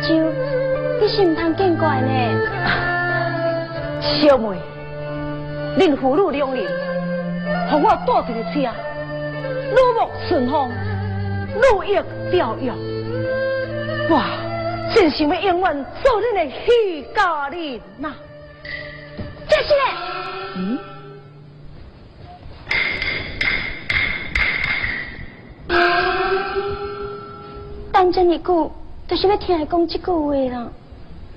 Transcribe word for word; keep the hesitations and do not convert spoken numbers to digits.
州，你是唔通见怪呢？ 小妹，恁父女两人，和我带一个车，如沐春风，如翼飘摇。我真想要永远做恁的许家人呐！ 这是嘞。 嗯。 等这么久，就是要听伊讲这句话啦。